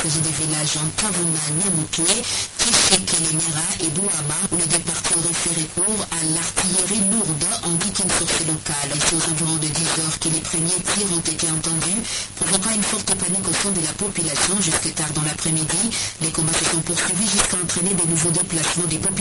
Il s'agit des villages Ntavuna, Nyamutwe, Kisheke, Lemera et Douama, où le département aurait fait recours à l'artillerie lourde, indique une source locale. C'est aux environs de 10 heures que les premiers tirs ont été entendus, provoquant une forte panique au sein de la population jusque tard dans l'après-midi. Les combats se sont poursuivis jusqu'à entraîner des nouveaux déplacements des populations